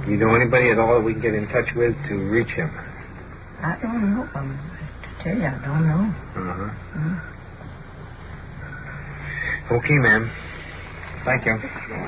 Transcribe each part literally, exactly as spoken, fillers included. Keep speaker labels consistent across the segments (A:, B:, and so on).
A: You know anybody at all that we can get in touch with to reach him?
B: I don't know. Um, to tell you, I don't know.
A: Uh-huh.
B: Mm.
A: Okay, ma'am. Thank you.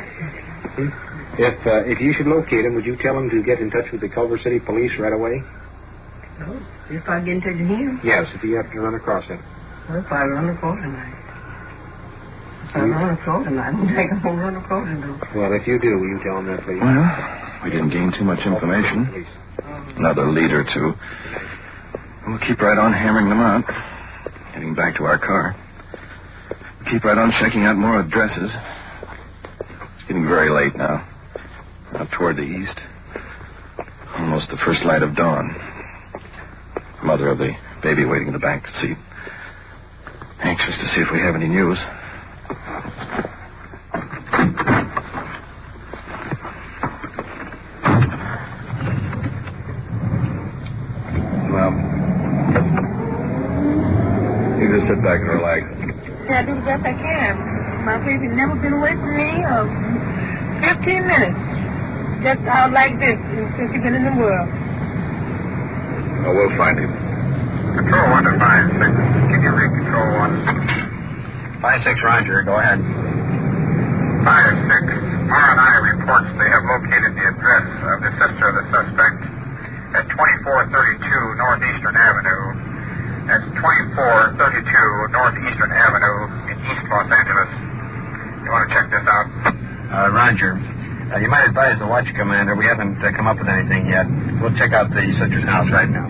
A: If uh, if you should locate him, would you tell him to get in touch with the Culver City Police right away?
B: Oh, if I get in touch with him?
A: Yes, if you happen to run across him.
B: Well, if I run across tonight. If I mm. run across tonight, I don't think I'm going to run across him, though.
A: Well, if you do, will you tell him that, please?
C: Well, we didn't gain too much information. Another lead or two. We'll keep right on hammering them out. Heading back to our car. We'll keep right on checking out more addresses. It's getting very late now. Up toward the east. Almost the first light of dawn. Mother of the baby waiting in the back seat. Anxious to see if we have any news. Well, you just sit back and relax.
B: Yeah, I do the best I can. My baby's never been away from me uh, fifteen minutes. Just out like this since he's been in the world.
C: Well, we'll find him.
D: Control one to five six. Can you read control one?
A: Five six, Roger. Go ahead.
D: Five six. R and I reports they have located the address of the sister of the suspect at twenty-four thirty-two Northeastern Avenue. That's twenty-four thirty-two Northeastern Avenue in East Los Angeles. You want to check this out?
A: Uh, Roger. Uh, you might advise the watch commander. We haven't uh, come up with anything yet. We'll check out the sister's house right now.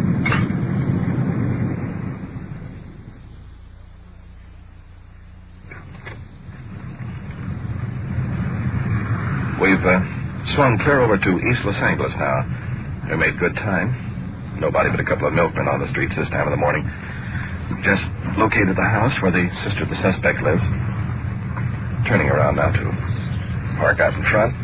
C: We've uh, swung clear over to East Los Angeles now. We made good time. Nobody but a couple of milkmen on the streets this time of the morning. Just located the house where the sister of the suspect lives. Turning around now to park out in front.